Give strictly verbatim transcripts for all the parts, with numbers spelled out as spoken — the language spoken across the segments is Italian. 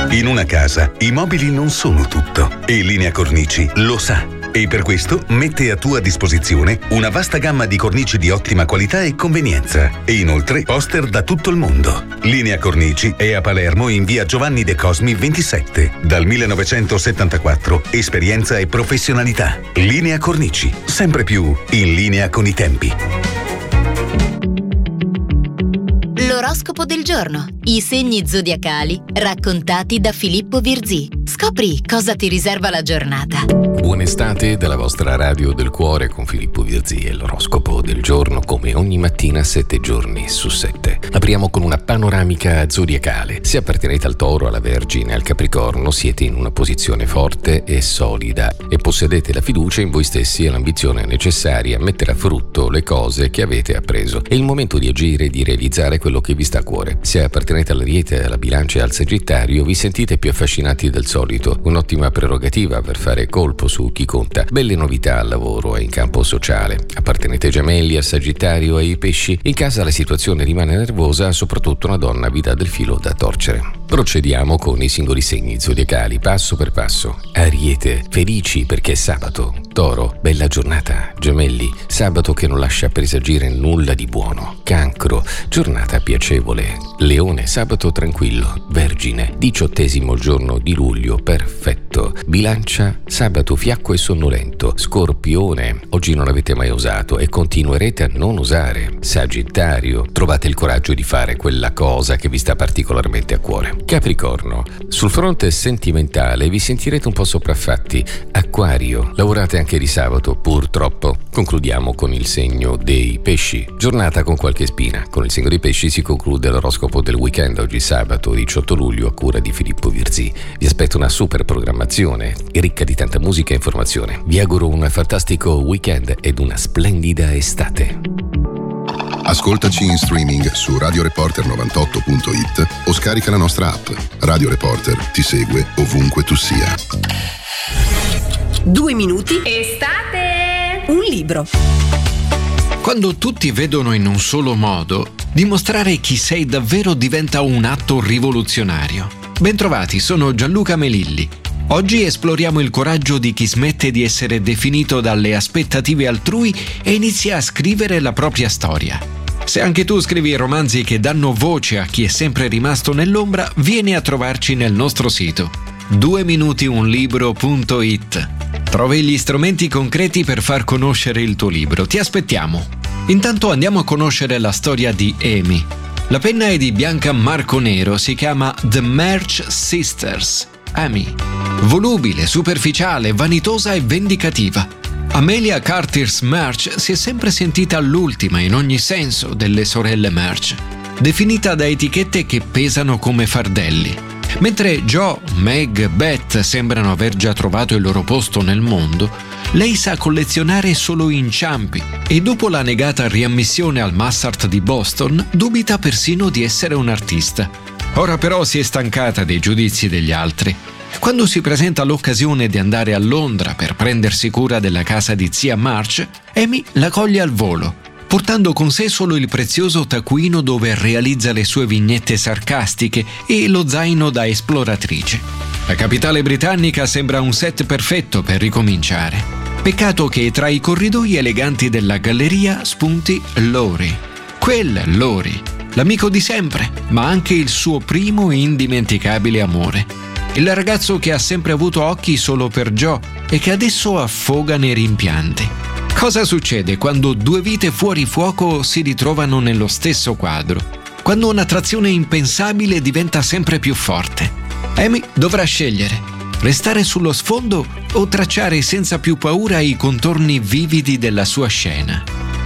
In una casa i mobili non sono tutto e Linea Cornici lo sa. E per questo mette a tua disposizione una vasta gamma di cornici di ottima qualità e convenienza. E inoltre poster da tutto il mondo. Linea Cornici è a Palermo in via Giovanni De Cosmi ventisette. Dal millenovecentosettantaquattro esperienza e professionalità. Linea Cornici, sempre più in linea con i tempi. L'oroscopo del giorno. I segni zodiacali raccontati da Filippo Virzì. Scopri cosa ti riserva la giornata. Buon estate dalla vostra radio del cuore con Filippo Virzì e l'oroscopo del giorno come ogni mattina sette giorni su sette. Apriamo con una panoramica zodiacale. Se appartenete al Toro, alla Vergine, al Capricorno, siete in una posizione forte e solida e possedete la fiducia in voi stessi e l'ambizione necessaria a mettere a frutto le cose che avete appreso. È il momento di agire e di realizzare quello che vi sta a cuore. Se appartenete all'Ariete, alla Bilancia e al Sagittario, vi sentite più affascinati del solito. Un'ottima prerogativa per fare colpo su chi conta. Belle novità al lavoro e in campo sociale. Appartenete ai Gemelli, al Sagittario e ai Pesci. In casa la situazione rimane nervosa, soprattutto una donna vi dà del filo da torcere. Procediamo con i singoli segni zodiacali, passo per passo. Ariete, felici perché è sabato. Toro, bella giornata. Gemelli, sabato che non lascia presagire nulla di buono. Cancro, giornata piacevole. Leone, sabato tranquillo. Vergine, diciottesimo giorno di luglio, perfetto. Bilancia, sabato fiacco e sonnolento. Scorpione, oggi non avete mai osato e continuerete a non osare. Sagittario, trovate il coraggio di fare quella cosa che vi sta particolarmente a cuore. Capricorno, sul fronte sentimentale vi sentirete un po' sopraffatti. Acquario, lavorate anche di sabato, purtroppo. Concludiamo con il segno dei Pesci. Giornata con qualche spina. Con il segno dei Pesci si conclude l'oroscopo del weekend, oggi sabato diciotto luglio, a cura di Filippo Virzì. Vi aspetto una super programmazione ricca di tanta musica e informazione. Vi auguro un fantastico weekend ed una splendida estate. Ascoltaci in streaming su radio reporter novantotto punto it o scarica la nostra app. Radio Reporter ti segue ovunque tu sia. Due minuti. Estate! Un libro. Quando tutti vedono in un solo modo, dimostrare chi sei davvero diventa un atto rivoluzionario. Bentrovati, sono Gianluca Melilli. Oggi esploriamo il coraggio di chi smette di essere definito dalle aspettative altrui e inizia a scrivere la propria storia. Se anche tu scrivi romanzi che danno voce a chi è sempre rimasto nell'ombra, vieni a trovarci nel nostro sito due minuti un libro punto it. Trovi gli strumenti concreti per far conoscere il tuo libro. Ti aspettiamo. Intanto andiamo a conoscere la storia di Amy. La penna è di Bianca Marconero, si chiama The March Sisters. Amy. Volubile, superficiale, vanitosa e vendicativa. Amelia Curtis March si è sempre sentita l'ultima in ogni senso delle sorelle March, definita da etichette che pesano come fardelli. Mentre Jo, Meg, Beth sembrano aver già trovato il loro posto nel mondo, lei sa collezionare solo inciampi e dopo la negata riammissione al Massart di Boston dubita persino di essere un artista. Ora però si è stancata dei giudizi degli altri. Quando si presenta l'occasione di andare a Londra per prendersi cura della casa di zia March, Amy la coglie al volo, portando con sé solo il prezioso taccuino dove realizza le sue vignette sarcastiche e lo zaino da esploratrice. La capitale britannica sembra un set perfetto per ricominciare. Peccato che tra i corridoi eleganti della galleria spunti Laurie. Quel Laurie, l'amico di sempre, ma anche il suo primo e indimenticabile amore. Il ragazzo che ha sempre avuto occhi solo per Jo e che adesso affoga nei rimpianti. Cosa succede quando due vite fuori fuoco si ritrovano nello stesso quadro? Quando un'attrazione impensabile diventa sempre più forte? Amy dovrà scegliere: restare sullo sfondo o tracciare senza più paura i contorni vividi della sua scena.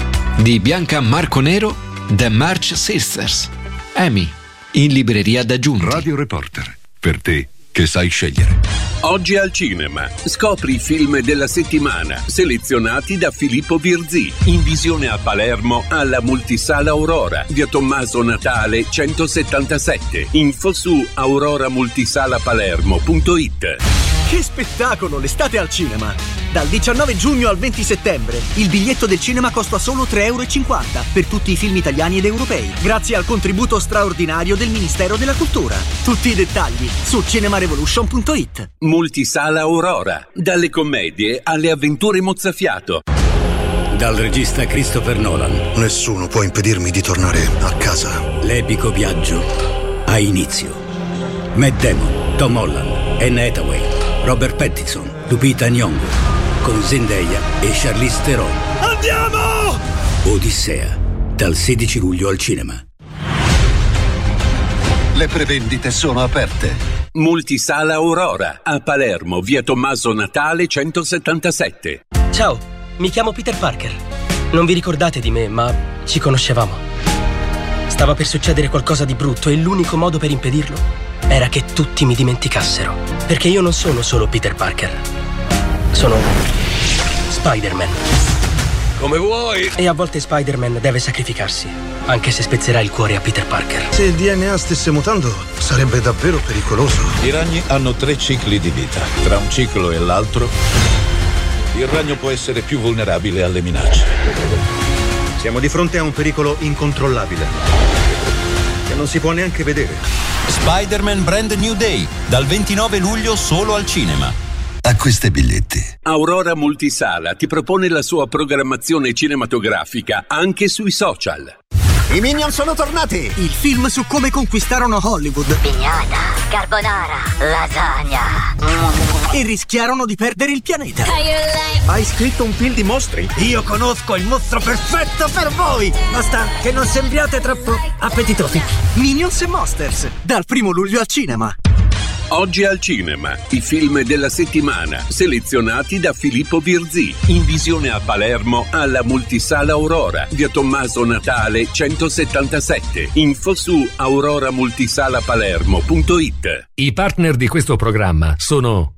Di Bianca Marconero, The March Sisters. Amy, in libreria da Giunti. Radio Reporter, per te che sai scegliere. Oggi al cinema scopri i film della settimana selezionati da Filippo Virzì, in visione a Palermo alla Multisala Aurora, via Tommaso Natale centosettantasette. Info su aurora multisala palermo punto it. Che spettacolo, l'estate al cinema! Dal diciannove giugno al venti settembre, il biglietto del cinema costa solo tre euro e cinquanta per tutti i film italiani ed europei, grazie al contributo straordinario del Ministero della Cultura. Tutti i dettagli su cinemarevolution punto it. Multisala Aurora, dalle commedie alle avventure mozzafiato. Dal regista Christopher Nolan. Nessuno può impedirmi di tornare a casa. L'epico viaggio ha inizio. Matt Damon, Tom Holland, Anne Hathaway, Robert Pattinson, Lupita Nyong'o, con Zendaya e Charlize Theron. Andiamo! Odissea, dal sedici luglio al cinema. Le prevendite sono aperte. Multisala Aurora, a Palermo, via Tommaso Natale centosettantasette. Ciao, mi chiamo Peter Parker. Non vi ricordate di me, ma ci conoscevamo. Stava per succedere qualcosa di brutto e l'unico modo per impedirlo era che tutti mi dimenticassero. Perché io non sono solo Peter Parker. Sono Spider-Man. Come vuoi. E a volte Spider-Man deve sacrificarsi, anche se spezzerà il cuore a Peter Parker. Se il D N A stesse mutando, sarebbe davvero pericoloso. I ragni hanno tre cicli di vita. Tra un ciclo e l'altro, il ragno può essere più vulnerabile alle minacce. Siamo di fronte a un pericolo incontrollabile, che non si può neanche vedere. Spider-Man Brand New Day, dal ventinove luglio solo al cinema. Acquista i biglietti. Aurora Multisala ti propone la sua programmazione cinematografica anche sui social. I Minion sono tornati! Il film su come conquistarono Hollywood. Pignata, carbonara, lasagna. E rischiarono di perdere il pianeta. Hai scritto un film di mostri? Io conosco il mostro perfetto per voi! Basta che non sembriate troppo appetitosi. Minions e Monsters, dal primo luglio al cinema. Oggi al cinema, i film della settimana, selezionati da Filippo Virzì, in visione a Palermo alla Multisala Aurora, via Tommaso Natale centosettantasette. Info su aurora multisala palermo punto it. I partner di questo programma sono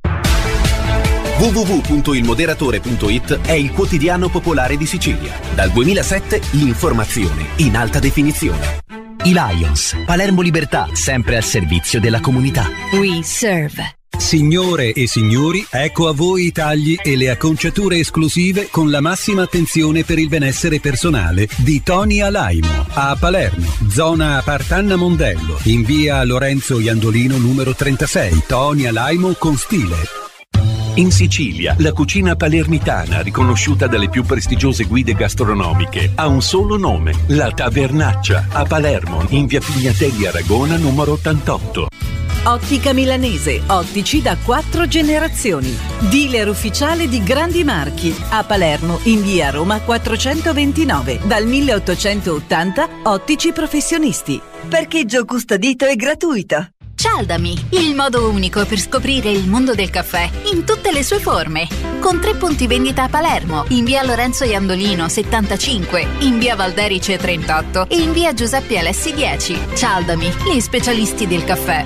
w w w punto il moderatore punto it è il quotidiano popolare di Sicilia. Dal duemilasette l'informazione in alta definizione. I Lions, Palermo Libertà, sempre al servizio della comunità. We serve. Signore e signori, ecco a voi i tagli e le acconciature esclusive con la massima attenzione per il benessere personale di Tony Alaimo a Palermo, zona Partanna Mondello, in via Lorenzo Iandolino numero trentasei. Tony Alaimo con stile. In Sicilia, la cucina palermitana, riconosciuta dalle più prestigiose guide gastronomiche, ha un solo nome, la Tavernaccia, a Palermo, in via Pignatelli Aragona numero ottantotto. Ottica Milanese, ottici da quattro generazioni. Dealer ufficiale di grandi marchi. A Palermo, in via Roma quattrocentoventinove. Dal milleottocentottanta, ottici professionisti. Parcheggio custodito e gratuito. Cialdami, il modo unico per scoprire il mondo del caffè in tutte le sue forme. Con tre punti vendita a Palermo, in via Lorenzo Iandolino settantacinque, in via Valderice trentotto e in via Giuseppe Alessi dieci. Cialdami, gli specialisti del caffè.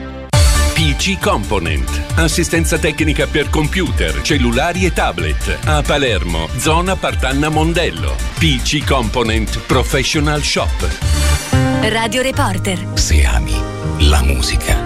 P C Component, assistenza tecnica per computer, cellulari e tablet. A Palermo, zona Partanna Mondello. P C Component Professional Shop. Radio Reporter. Se ami la musica,